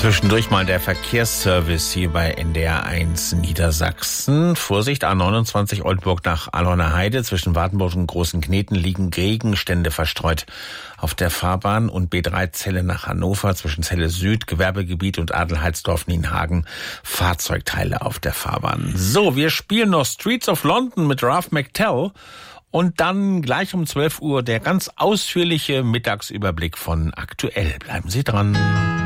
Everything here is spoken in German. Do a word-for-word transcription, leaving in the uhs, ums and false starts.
Zwischendurch mal der Verkehrsservice hier bei N D R eins Niedersachsen. Vorsicht, A neunundzwanzig Oldburg nach Alhorner Heide. Zwischen Wartenburg und Großenkneten liegen Gegenstände verstreut auf der Fahrbahn. Und B drei Celle nach Hannover. Zwischen Celle Süd, Gewerbegebiet und Adelheidsdorf-Nienhagen Fahrzeugteile auf der Fahrbahn. So, wir spielen noch Streets of London mit Ralph McTell. Und dann gleich um zwölf Uhr der ganz ausführliche Mittagsüberblick von Aktuell. Bleiben Sie dran.